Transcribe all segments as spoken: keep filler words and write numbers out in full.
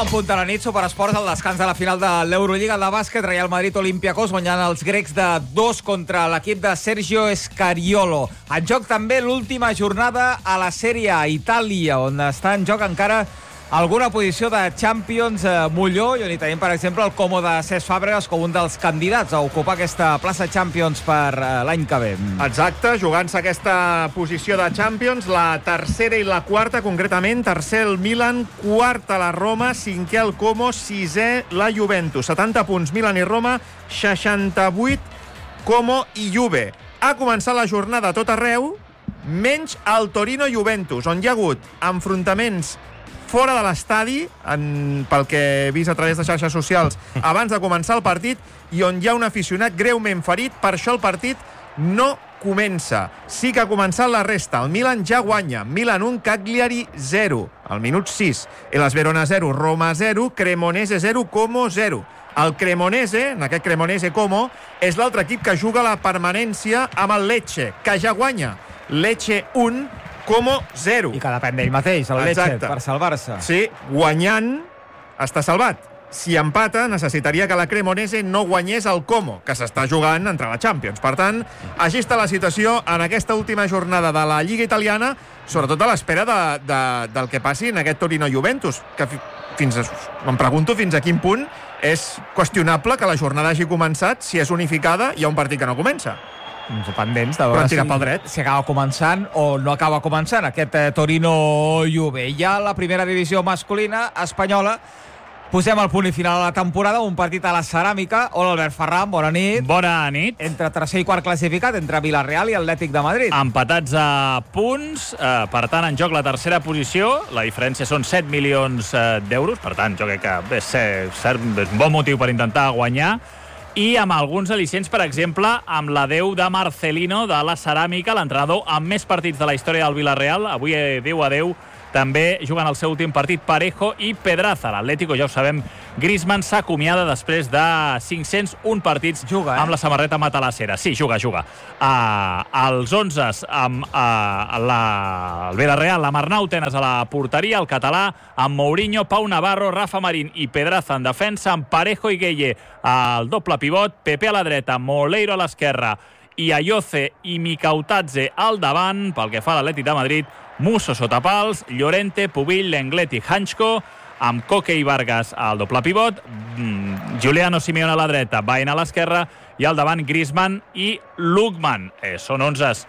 nou en punt de la nit, Superesports, el descans de la final de l'Eurolliga de bàsquet, Real Madrid Olympiacos guanyant els grecs de dos contra l'equip de Sergio Scariolo. En joc també l'última jornada a la Sèrie A, Itàlia, on està en joc encara alguna posició de Champions eh, Molló, i on hi tenim, per exemple, el Como de Cesc Fàbregas com un dels candidats a ocupar aquesta plaça Champions per eh, l'any que ve. Exacte, jugant-se aquesta posició de Champions, la tercera i la quarta, concretament, tercer el Milan, quarta la Roma, cinquè el Como, sisè la Juventus. setanta punts Milan i Roma, seixanta-vuit Como i Juve. Ha començat la jornada a tot arreu, menys el Torino-Juventus, on hi ha hagut enfrontaments fora de l'estadi, pel que he vist a través de xarxes socials, abans de començar el partit, i on hi ha un aficionat greument ferit, per això el partit no comença. Sí que ha començat la resta. El Milan ja guanya. Milan un, Cagliari zero. Al minut sis. Elas Verona zero, Roma zero, Cremonese zero, Como zero. El Cremonese, en aquest Cremonese Como, és l'altre equip que juga la permanència amb el Lecce, que ja guanya. Lecce un, Como zero. I que depèn d'ell mateix, el Lecce, per salvar-se. Sí, guanyant està salvat. Si empata, necessitaria que la Cremonese no guanyés el Como, que s'està jugant entre la Champions. Per tant, així està la situació en aquesta última jornada de la Lliga Italiana, sobretot a l'espera de, de, del que passi en aquest Torino-Juventus, que fins a, em pregunto fins a quin punt és qüestionable que la jornada hagi començat si és unificada i hi ha un partit que no comença. Pendents de veure si, dret. si acaba començant o no acaba començant aquest eh, Torino-Juve. Hi ha la primera divisió masculina espanyola. Posem el punt i final a la temporada, un partit a la Ceràmica. Hola, Albert Ferran, bona nit. Bona nit. Entre tercer i quart classificat, entre Villarreal i Atlètic de Madrid. Empatats a punts, eh, per tant, en joc la tercera posició. La diferència són set milions eh, d'euros, per tant, jo crec que és, cert, és un bon motiu per intentar guanyar. I amb alguns al·licients, per exemple, amb l'adeu de Marcelino de la Ceràmica, l'entrenador amb més partits de la història del Villarreal. Avui diu adeu. També juguen el seu últim partit Parejo i Pedraza. L'Atlético, ja ho sabem, Griezmann s'acomiada després de cinc-cents un partits juga, eh? amb la samarreta matalassera. Sí, juga, juga. Uh, els onzes amb uh, la, el Villarreal, la Marnau Tenes a la porteria, el català amb Mourinho, Pau Navarro, Rafa Marín i Pedraza en defensa, amb Parejo i Gueye al doble pivot, Pepe a la dreta, Moleiro a l'esquerra i Ayoce i Mikautadze al davant. Pel que fa a l'Atlètic de Madrid, Musso sota pals, Llorente, Pubill, Lenglet i Hanchko, amb Coque i Vargas al doble pivot, Giuliano Simeone a la dreta, Baena a l'esquerra, i al davant Griezmann i Lukman. Eh, són onzes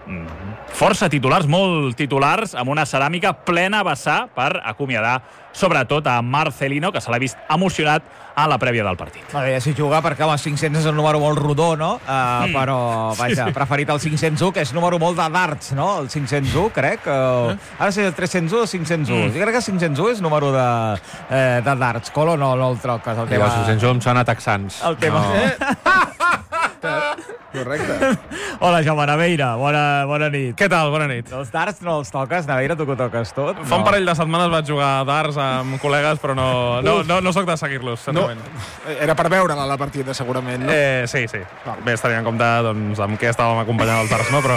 força titulars, molt titulars, amb una Ceràmica plena a vessar per acomiadar sobretot a Marcelino, que se l'ha vist emocionat a la prèvia del partit. A veure si juga, perquè home, cinc-cents és un número molt rodó, no? Uh, mm. Però, vaja, preferit el cinc-cents u, que és número molt de darts, no? El cinc-cents u, crec. Uh, ara sé el tres-cents u o cinc-cents u. Mm. Jo crec que cinc-cents u és número de, eh, de darts. Colo, no, no el troques. El tema... cinc-cents u em sona texans. El tema... No. Correcte. Hola, Jaume Naveira, bona, bona nit. Què tal? Bona nit. Els darts no els toques, Naveira, tu que ho toques tot? Fa un parell de setmanes vaig jugar a darts amb col·legues, però no, no, no, no soc de seguir-los. No, era per veure-la, la partida, segurament, no? Eh, sí, sí. No. Bé, estaria en compte doncs, amb què estàvem acompanyant els darts, no? Però...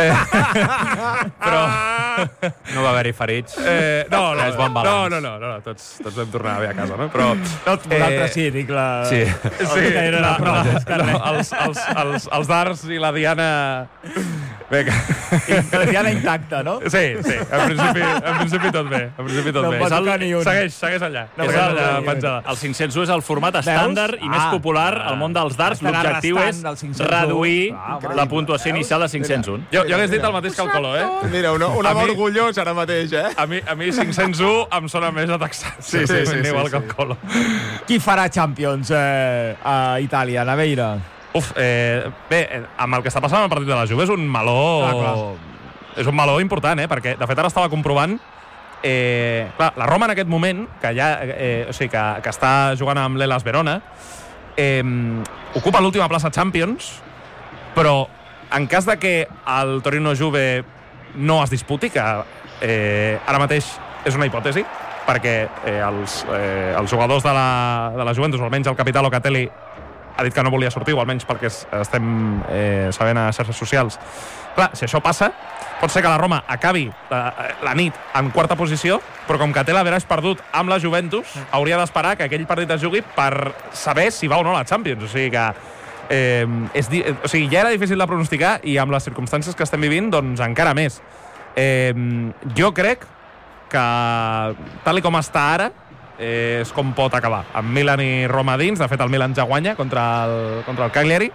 Eh, però... No va haver-hi ferits. Eh, no, no, és bon balanç. no, no, no, no, no, tots, tots vam tornar bé a casa, no? Però... No, vosaltres sí, dic la... Sí. Sí, no, no, no, no, els, els, els, els darts i la Diana... Bé, que... La Diana intacta, no? Sí, sí, en principi, en principi tot bé. En principi tot no bé. No pot ni un. Segueix, segueix allà. No és allà penjada. El cinc-cents u és el format estàndard i més ah, popular al món dels darts. L'objectiu és reduir ah, la puntuació inicial de cinc-cents u. Jo, jo hagués dit el mateix que el Colo, eh? Mira, un home orgullós ara mateix, eh? A mi, a mi cinc-cents u em sona més a Texas. Sí, sí, sí. sí, igual sí, que el Colo. Qui farà Champions eh, a Itàlia, Naveira? Uf, eh, bé, amb el que està passant al partit de la Juve és un meló... Ah, clar. És un meló important, eh? Perquè, de fet, ara estava comprovant... Eh, clar, la Roma en aquest moment, que ja, eh, o sigui, que, que està jugant amb l'Elas Verona, eh, ocupa l'última plaça Champions, però en cas de que el Torino-Juve no es disputi, que eh, ara mateix és una hipòtesi, perquè eh, els, eh, els jugadors de la, de la Juventus, almenys el capità Locatelli, ha dit que no volia sortir, o almenys perquè estem eh, sabent a xarxes socials. Clar, si això passa, pot ser que la Roma acabi la, la nit en quarta posició, però com que té l'averaix perdut amb la Juventus, hauria d'esperar que aquell partit es jugui per saber si va o no a la Champions. O sigui que eh, és di o sigui, ja era difícil de pronosticar i amb les circumstàncies que estem vivint, doncs encara més. Eh, jo crec que, tal i com està ara, eh, és com pot acabar. Amb Milan i Roma dins, de fet el Milan ja guanya contra el, contra el Cagliari,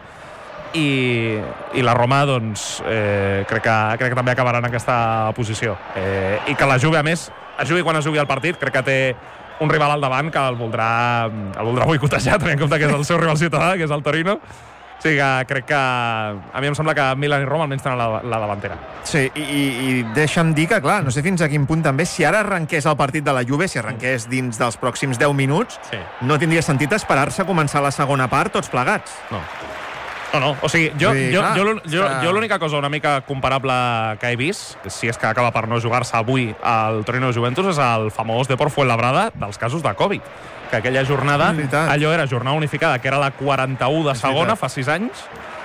i, i la Roma doncs, eh, crec, que, crec que també acabarà en aquesta posició. Eh, I que la Juve, a més, es jugui quan es jugui el partit, crec que té un rival al davant que el voldrà, el voldrà boicotejar, tenint en compte que és el seu rival ciutadà, que és el Torino. O sigui que crec que a mi em sembla que Milan i Roma almenys tenen la, la davantera. Sí, i, i deixa'm dir que, clar, no sé fins a quin punt també, si ara arrenqués el partit de la Juve, si arrenqués dins dels pròxims deu minuts, sí. no tindria sentit esperar-se a començar la segona part tots plegats. No. No, no, o sigui, jo, sí, jo, clar, jo, jo, que... jo l'única cosa una mica comparable que he vist, si és que acaba per no jugar-se avui al Torino de Juventus, és el famós Depor Fuenlabrada dels casos de Covid. Que aquella jornada, allò era jornada unificada, que era la quaranta-u de segona, fa sis anys,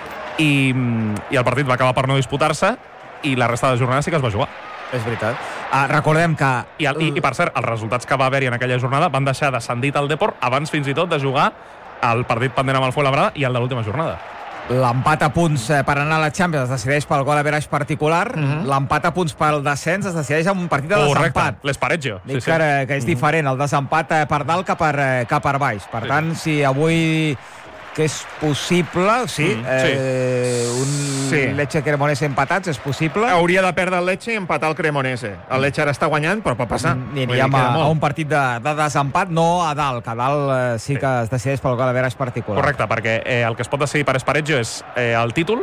i, i el partit va acabar per no disputar-se, i la resta de jornada sí que es va jugar. És veritat. Ah, recordem que... I, el, i, I, per cert, els resultats que va haver-hi en aquella jornada van deixar descendit el Depor abans fins i tot de jugar el partit pendent amb el Fuenlabrada i el de l'última jornada. L'empat a punts per anar a la Champions es decideix pel gol average particular, uh -huh. l'empat a punts pel descens es decideix en un partit de Correcte. desempat. L'espareggio. Dic sí, sí. Que, que és diferent, el desempat per dalt que per, que per baix. Per sí. tant, si avui que és possible, sí, mm, eh, sí. un sí. Lecce Cremonese empatats, és possible. Hauria de perdre el Lecce i empatar el Cremonese. El Lecce ara està guanyant, però pot passar. I aniríem a, a un partit de, de desempat, no a dalt, que a dalt eh, sí, sí que es decideix pel gol average particular. Correcte, perquè eh, el que es pot decidir per espareggio és eh, el títol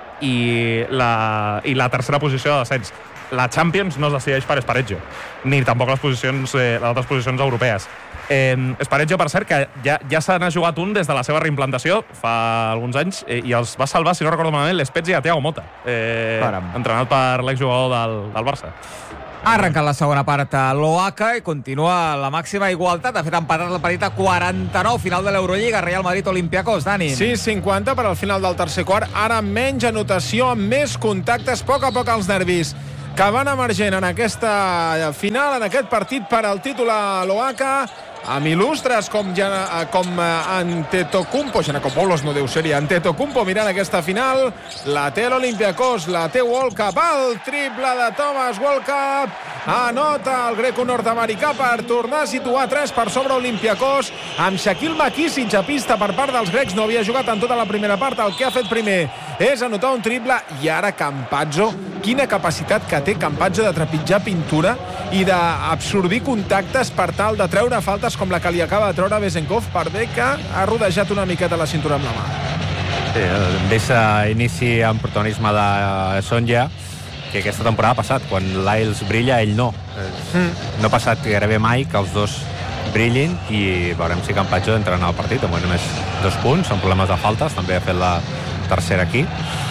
i la, i la tercera posició de descens. La Champions no es decideix per espareggio, ni tampoc les posicions, eh, les altres posicions europees. Eh, Spareggio, per cert, que ja, ja se n'ha jugat un des de la seva reimplantació fa alguns anys, eh, i els va salvar, si no recordo malament, l'Spezia a Thiago Motta, eh, entrenat per l'exjugador del, del Barça. Ha arrencat la segona part a l'O H A i continua la màxima igualtat. De fet, ha empatat el partit a quaranta-nou, final de l'Eurolliga, Real Madrid-Olympiacos. Dani. sis cinquanta per al final del tercer quart. Ara menys anotació, amb més contactes, a poc a poc els nervis que van emergent en aquesta final, en aquest partit per al títol a l'O H A, amb il·lustres com, ja, com Antetokounmpo, Giannakopoulos no deu ser-hi, Antetokounmpo mirant aquesta final, la té l'Olympiacos, la té Walkup, el triple de Thomas Walkup, anota el greco-nord-americà per tornar a situar tres per sobre Olympiacos, amb Shaquille McKissic a pista per part dels grecs, no havia jugat en tota la primera part, el que ha fet primer és anotar un triple, i ara Campazzo, quina capacitat que té Campazzo de trepitjar pintura i d'absorbir contactes per tal de treure faltes com la que li acaba de treure Bezenkov, per bé que ha rodejat una miqueta la cintura amb la mà. Sí, ves a inici amb protagonisme de Sonja, que aquesta temporada ha passat, quan l'Ailes brilla, ell no. Mm. No ha passat gairebé mai que els dos brillin, i veurem si Campazzo entra en el partit, amb només dos punts, amb problemes de faltes, també ha fet la tercera aquí,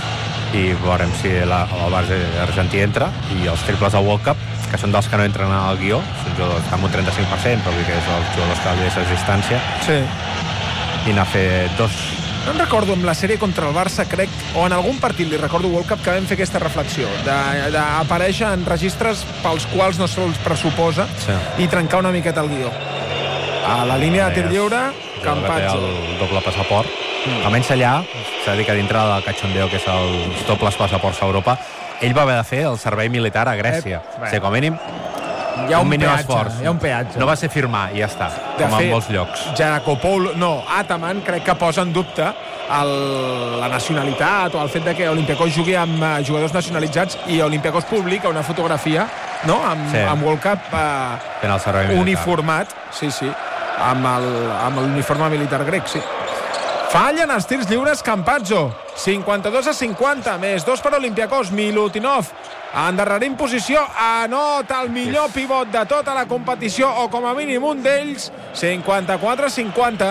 i veurem si la, el base argentí entra, i els triples de World Cup, que són dels que no entren al guió, són jugadors amb un trenta-cinc per cent, però vull que és els jugadors que deixen a distància, sí. I n'ha fet dos. No em recordo amb la sèrie contra el Barça, crec, o en algun partit, li recordo World Cup, que vam fer aquesta reflexió, d'aparèixer en registres pels quals no se'ls pressuposa, sí. I trencar una miqueta el guió. A la línia de tir lliure, Campazzo. El doble passaport. Mm. Almenys allà, s'ha de dir que dintre del cachondeo, que és els dobles passaports a Europa, ell va haver de fer el servei militar a Grècia. Eh, o sigui, com a mínim, hi ha un, un peatge, esforç. Hi ha un peatge. No va ser firmar i ja està, de com fet, en molts llocs. Giannakopoulos, no, Ataman crec que posa en dubte el, la nacionalitat o el fet de que Olympiacos jugui amb uh, jugadors nacionalitzats, i Olympiacos publica una fotografia, no?, amb, sí. amb World Cup uh, uniformat, sí, sí, amb l'uniforme militar grec, sí. Fallen els tirs lliures Campazzo, cinquanta-dos a cinquanta, més dos per Olympiacos, Milutinov, endarrerint posició, anota el millor pivot de tota la competició, o com a mínim un d'ells, cinquanta-quatre a cinquanta.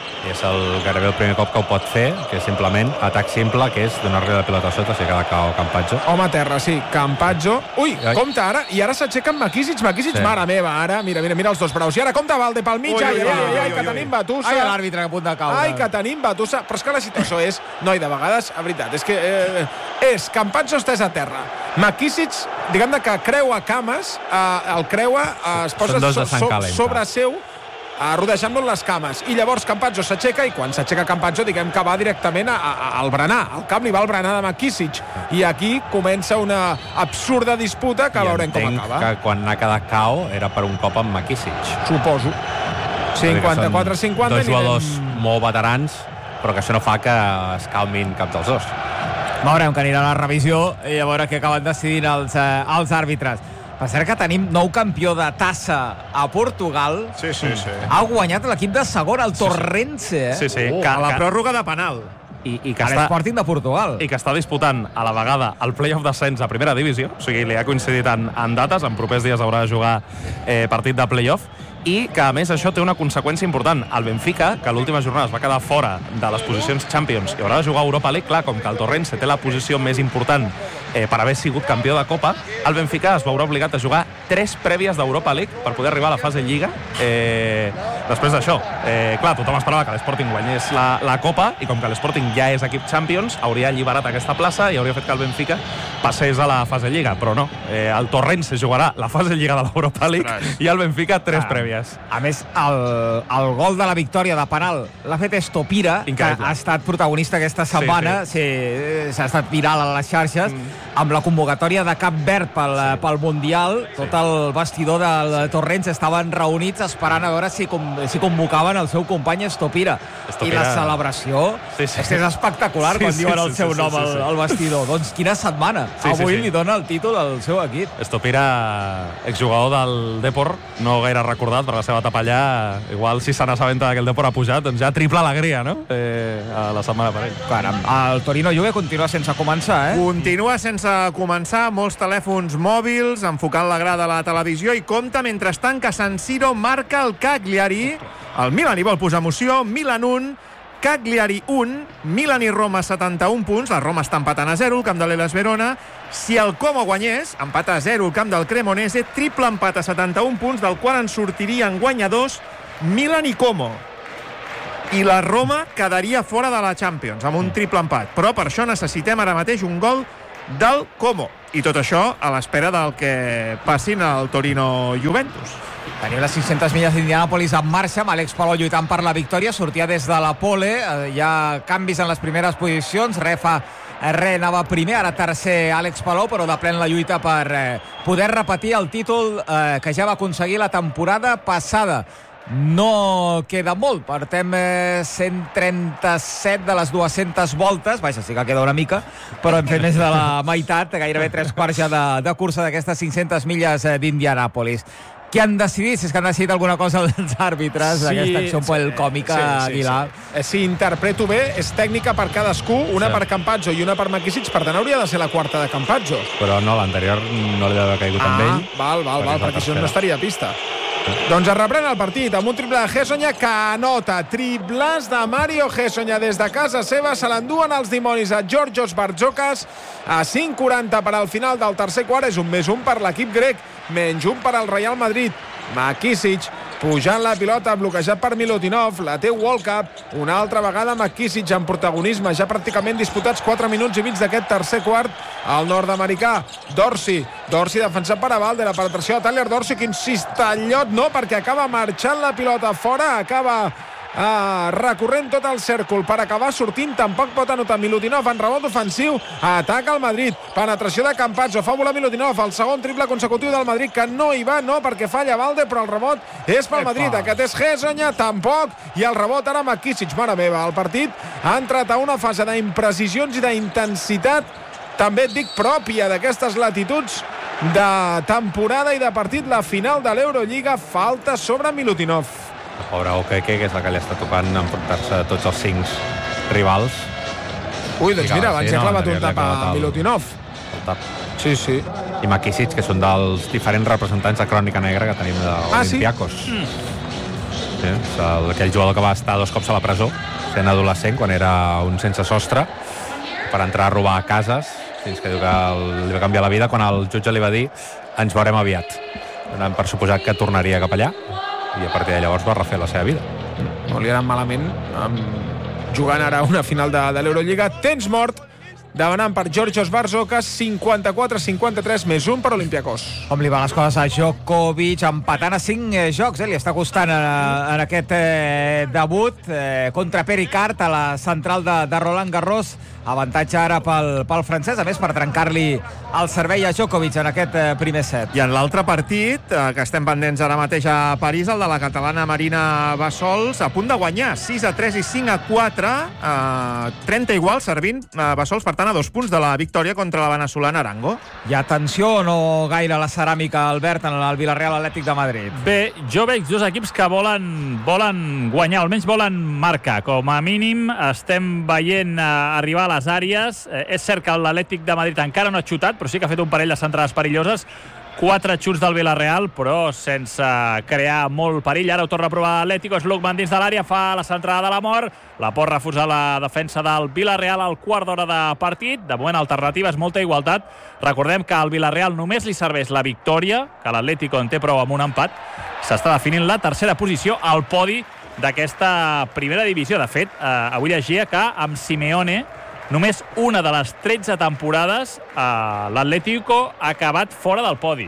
i és el, gairebé el primer cop que ho pot fer, que és simplement atac simple, que és donar-li la pilota sota si queda cau Campazzo. Home a terra, sí, Campazzo. Ui, Ai. compte ara, i ara s'aixeca amb Makisic, Makisic, Sí. mare meva, ara, mira, mira, mira els dos braus. I ara compte Valde pel mig, Ui, ai, ui, ai, ui, ai, ui, ai, ui, que ui. tenim batussa. Ai, l'àrbitre que a punt de caure. Ai, que tenim batussa. Però és que la situació és... Noi, de vegades, a veritat, és que eh, és Campazzo estès a terra. Makisic, diguem-ne que creua cames, eh, el creua, eh, es posa Són dos de so, sang so, calenta. sobre seu, eh, rodejant-lo en les cames. I llavors Campazzo s'aixeca i quan s'aixeca Campazzo, diguem que va directament a, a, al berenar. Al cap li va el berenar de Makisic. I aquí comença una absurda disputa que I veurem com entenc acaba. que quan n'ha quedat K O era per un cop amb Makisic. Suposo. cinquanta-quatre cinquanta. Dos jugadors molt veterans, però que això no fa que es calmin cap dels dos. Veurem que anirà a la revisió i a veure què acaben decidint els, eh, els àrbitres. Per cert que tenim nou campió de tassa a Portugal. Sí, sí, sí. Ha guanyat l'equip de segona, el Torrense, eh? Sí, sí. Oh, que, a la que, pròrroga de penal. i, i, que A està, l'Sporting de Portugal. I que està disputant a la vegada el play-off d'ascens a primera divisió, o sigui, li ha coincidit en, en dates, en propers dies haurà de jugar eh, partit de play-off, i que a més això té una conseqüència important. El Benfica, que l'última jornada es va quedar fora de les posicions Champions i haurà de jugar a Europa League, clar, com que el Torrense té la posició més important eh, per haver sigut campió de Copa, el Benfica es veurà obligat a jugar tres prèvies d'Europa League per poder arribar a la fase Lliga. Eh, després d'això, eh, clar, tothom esperava que l'Sporting guanyés la, la Copa i com que l'Sporting ja és equip Champions, hauria alliberat aquesta plaça i hauria fet que el Benfica passés a la fase Lliga, però no. Eh, el Torrense jugarà la fase Lliga de l'Europa League Ostres. i el Benfica tres Ah. prèvies. A més, el, el gol de la victòria de penal l'ha fet Estopira, Increïble. que ha estat protagonista aquesta setmana. Sí, sí. S'ha estat viral a les xarxes, mm. amb la convocatòria de Cap Verd pel, sí. pel Mundial. Tot el vestidor del Torrents estaven reunits esperant a veure si, com, si convocaven el seu company Estopira. Estopira. I la celebració Sí, sí. és que és espectacular Sí, quan sí, diuen sí, el seu sí, nom sí, sí, sí. al, al vestidor. Doncs quina setmana. Sí, sí, Avui sí. li dona el títol al seu equip. Estopira, exjugador del Depor, no gaire recordat per la seva etapa allà. Igual si se n'assabenta que el Depor ha pujat, doncs ja triple alegria, no? Eh, a la setmana per ell. Caram, el Torino Juve continua sense començar, eh? Continua sense començar, molts telèfons mòbils, enfocant la grada a la televisió i compta, mentrestant, que San Siro marca el Cagliari. El Milan hi vol posar emoció, Milan un, Cagliari un, Milan i Roma setanta-un punts, la Roma està empatant a zero, el camp de l'Hellas Verona. Si el Como guanyés, empat a zero, el camp del Cremonese, triple empat a setanta-un punts, del qual en sortirien guanyadors Milan i Como. I la Roma quedaria fora de la Champions, amb un triple empat. Però per això necessitem ara mateix un gol del Como. I tot això a l'espera del que passin al Torino-Juventus. Tenim les cinc-centes milles d'Indianàpolis en marxa, amb Àlex Palou lluitant per la victòria, sortia des de la pole, eh, hi ha canvis en les primeres posicions, Refa Re anava primer, ara tercer Àlex Palou, però depèn la lluita per eh, poder repetir el títol eh, que ja va aconseguir la temporada passada. No queda molt, portem eh, cent trenta-set de les dues-centes voltes, vaja, sí que queda una mica, però hem fet més de la meitat, gairebé tres quarts ja de, de cursa d'aquestes cinc-centes milles eh, d'Indianàpolis. Què han decidit? Si és que han decidit alguna cosa els àrbitres Sí, d'aquesta acció un poc còmica, sí, sí, Aguilar. sí. Si interpreto bé, és tècnica per cadascú, una Sí. per Campazzo i una per Makisic, per tant hauria de ser la quarta de Campazzo. Però no, l'anterior no li deu haver caigut amb ell. val, val, perquè val, és la perquè això tercera. no estaria a pista. Doncs es reprèn el partit amb un triple de Gessonya que anota. Triplàs de Mario Gessonya des de casa seva. Se l'enduen els dimonis a Georgios Bartzokas a cinc quaranta per al final del tercer quart. És un més un per l'equip grec, menys un per al Real Madrid. Makisic pujant la pilota, bloquejat per Milutinov, la té Walkup, una altra vegada Makisic en protagonisme, ja pràcticament disputats quatre minuts i mig d'aquest tercer quart, el nord-americà Dorsey, Dorsey defensat per Avalde, la penetració de Tyler Dorsey, quin cistellot, no, perquè acaba marxant la pilota fora, acaba Uh, recorrent tot el cèrcol per acabar sortint, tampoc pot anotar Milutinov en rebot ofensiu, ataca el Madrid, penetració de Campazzo, fa volar Milutinov, el segon triple consecutiu del Madrid, que no hi va, no, perquè falla Valde, però el rebot és pel Madrid, aquest és Gessonya, tampoc, i el rebot ara Makisic, mare meva, el partit ha entrat a una fase d'imprecisions i d'intensitat, també et dic pròpia d'aquestes latituds de temporada i de partit, la final de l'Eurolliga, falta sobre Milutinov. La pobra Okeke, que és la que li està tocant enfrontar-se a tots els cinc rivals. Ui, doncs Sí, mira, sí, abans no, ja ha clavat un l'anterior tap l'ha a clavat el- Milutinov. El tap. Sí, sí. I Makisic, que són dels diferents representants de Crònica Negra que tenim Ah, sí? d'Olimpiakos. Sí, és el, aquell jugador que va estar dos cops a la presó, sent adolescent, quan era un sense sostre, per entrar a robar cases, fins que diu que el, li va canviar la vida quan el jutge li va dir ens veurem aviat. Anant per suposat que tornaria cap allà i a partir de llavors va refer la seva vida. No li ha anat malament amb... jugant ara una final de, de l'Eurolliga. Temps mort, demanant per Georgios Barzokas, cinquanta-quatre cinquanta-tres més un per Olympiacos. Com li van les coses a Djokovic, empatant a cinc eh, jocs, eh? Li està costant en, en aquest eh, debut eh, contra Pericard a la central de, de Roland Garros. Avantatge ara pel, pel francès, a més per trencar-li el servei a Djokovic en aquest eh, primer set. I en l'altre partit, eh, que estem pendents ara mateix a París, el de la catalana Marina Bassols, a punt de guanyar sis a tres i cinc a quatre, eh, trenta igual, servint eh, Bassols, per tant, a dos punts de la victòria contra la veneçolana Arango. Hi ha tensió o no gaire la ceràmica, Albert, en el Villarreal Atlètic de Madrid? Bé, jo veig dos equips que volen, volen guanyar, almenys volen marcar. Com a mínim estem veient eh, arribar a les àrees. Eh, és cert que l'Atlètic de Madrid encara no ha xutat, però sí que ha fet un parell de centrades perilloses. Quatre xuts del Villarreal, però sense crear molt perill. Ara ho torna a provar l'Atlético, és Lukman dins de l'àrea, fa la centrada de la mort, la pot refusar la defensa del Villarreal al quart d'hora de partit. De moment, alternatives, molta igualtat. Recordem que al Villarreal només li serveix la victòria, que l'Atlético en té prou amb un empat. S'està definint la tercera posició al podi d'aquesta primera divisió. De fet, eh, avui llegia que amb Simeone només una de les tretze temporades eh, l'Atlético ha acabat fora del podi.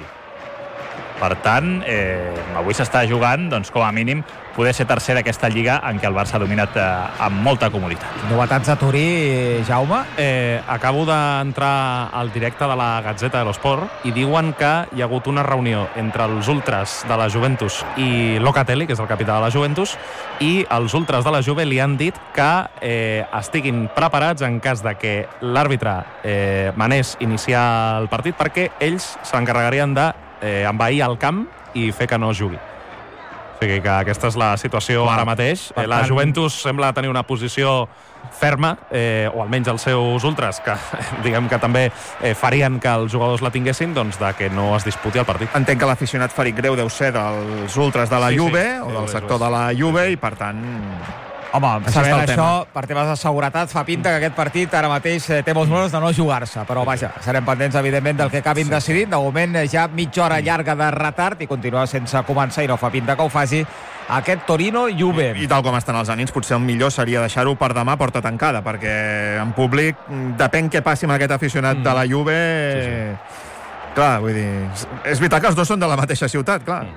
Per tant, eh, avui s'està jugant, doncs, com a mínim, poder ser tercer d'aquesta lliga en què el Barça ha dominat eh, amb molta comoditat. Novetats a Turí, Jaume? Eh, acabo d'entrar al directe de la Gazzetta dello Sport i diuen que hi ha hagut una reunió entre els ultras de la Juventus i Locatelli, que és el capità de la Juventus, i els ultras de la Juve li han dit que eh, estiguin preparats en cas de que l'àrbitre eh, manés iniciar el partit, perquè ells s'encarregarien de eh, envair el camp i fer que no es jugui. O sigui que aquesta és la situació ara mateix. Eh, la Juventus sembla tenir una posició ferma, eh, o almenys els seus ultras, que diguem que també eh, farien que els jugadors la tinguessin, doncs de que no es disputi el partit. Entenc que l'aficionat ferit greu deu ser dels ultras de la Sí, Juve, sí. o del sector de la Juve, i per tant... Home, Així sabent està el això, tema. per temes de seguretat, fa pinta que aquest partit ara mateix eh, té molts números de no jugar-se, però vaja, serem pendents, evidentment, del que acabin decidint. De moment, eh, ja mitja hora llarga de retard i continua sense començar, i no fa pinta que ho faci aquest Torino-Juve. I tal com estan els ànims, potser el millor seria deixar-ho per demà porta tancada, perquè en públic, depèn què passi amb aquest aficionat mm. de la Juve... Sí, sí. Clar, vull dir... És veritat que els dos són de la mateixa ciutat, clar.